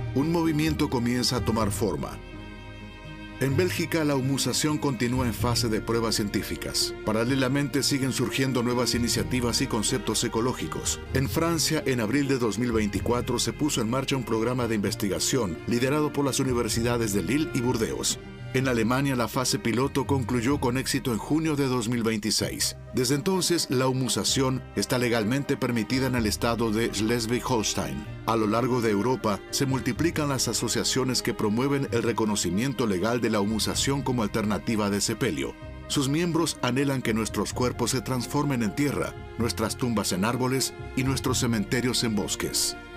un movimiento comienza a tomar forma. En Bélgica, la humusación continúa en fase de pruebas científicas. Paralelamente, siguen surgiendo nuevas iniciativas y conceptos ecológicos. En Francia, en abril de 2024, se puso en marcha un programa de investigación liderado por las universidades de Lille y Burdeos. En Alemania, la fase piloto concluyó con éxito en junio de 2026. Desde entonces, la humusación está legalmente permitida en el estado de Schleswig-Holstein. A lo largo de Europa, se multiplican las asociaciones que promueven el reconocimiento legal de la humusación como alternativa de sepelio. Sus miembros anhelan que nuestros cuerpos se transformen en tierra, nuestras tumbas en árboles y nuestros cementerios en bosques.